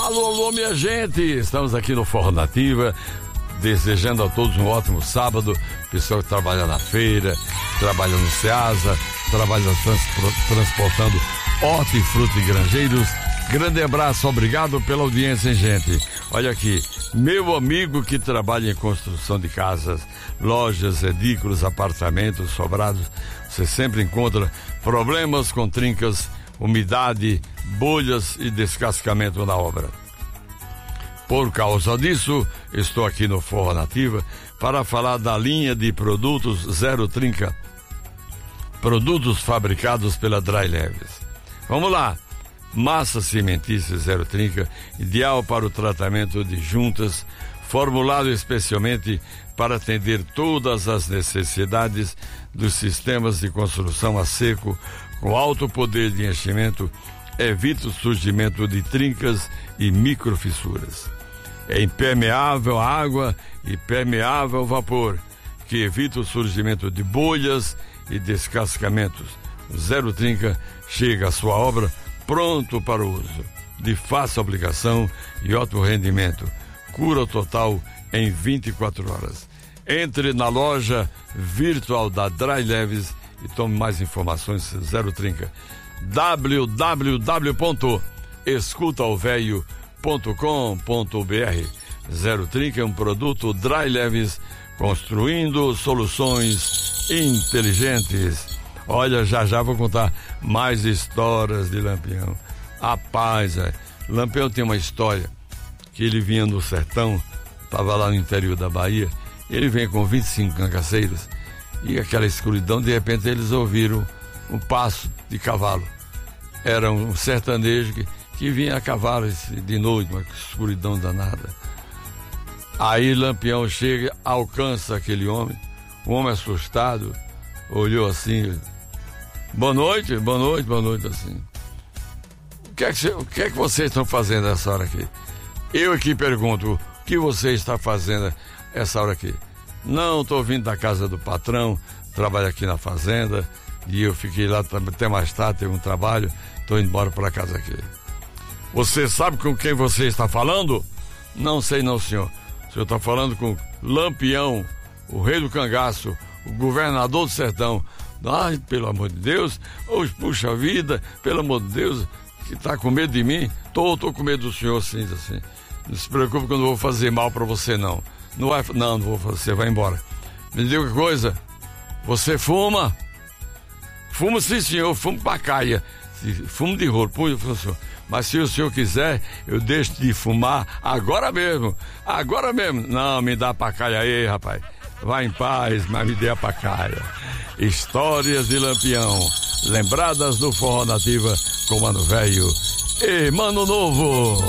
Alô, alô, minha gente, estamos aqui no Forró Nativa, desejando a todos um ótimo sábado. Pessoal que trabalha na feira, trabalha no Ceasa, trabalha transportando hortifruti e granjeiros. Grande abraço, obrigado pela audiência, hein, gente. Olha aqui, meu amigo que trabalha em construção de casas, lojas, edículos, apartamentos, sobrados, você sempre encontra problemas com trincas, umidade, bolhas e descascamento na obra. Por causa disso, estou aqui no Forró Nativa para falar da linha de produtos Zero Trinca, produtos fabricados pela Dry Leves. Vamos lá! Massa cimentícia Zero Trinca, ideal para o tratamento de juntas, formulado especialmente para atender todas as necessidades dos sistemas de construção a seco, com alto poder de enchimento, evita o surgimento de trincas e microfissuras. É impermeável à água e permeável ao vapor, que evita o surgimento de bolhas e descascamentos. O Zero Trinca chega à sua obra pronto para o uso, de fácil aplicação e ótimo rendimento. Cura total em 24 horas. Entre na loja virtual da Dry Leves e tome mais informações. Zero Trinca. www.escutaovelho.com.br. Zero Trinca é um produto Dry Leves, construindo soluções inteligentes. Olha, já vou contar mais histórias de Lampião. Rapaz, Lampião tem uma história que ele vinha no sertão, estava lá no interior da Bahia, ele vem com 25 cangaceiros e aquela escuridão, de repente eles ouviram um passo de cavalo. Era um sertanejo que vinha a cavalo de noite, uma escuridão danada. Aí Lampião chega, alcança aquele homem, o homem assustado, olhou assim, boa noite, assim. O que é que vocês estão fazendo essa hora aqui? Eu aqui pergunto, o que você está fazendo essa hora aqui? Não, estou vindo da casa do patrão, trabalho aqui na fazenda, e eu fiquei lá até mais tarde, teve um trabalho, estou indo embora para casa aqui. Você sabe com quem você está falando? Não sei não, senhor. O senhor está falando com Lampião, o rei do cangaço, o governador do sertão. Ai, pelo amor de Deus, puxa vida, pelo amor de Deus, que tá com medo de mim? Tô com medo do senhor, sim, assim. Não se preocupe que eu não vou fazer mal pra você, não. Não vou fazer, você vai embora. Me diga uma coisa, você fuma? Fumo sim, senhor, fumo pacaia. Fumo de rolo, senhor. Mas se o senhor quiser, eu deixo de fumar agora mesmo. Não, me dá pacaia aí, rapaz. Vai em paz, mas me dê a pacaia. Histórias de Lampião, lembradas do Forró Nativa com Mano Velho e Mano Novo.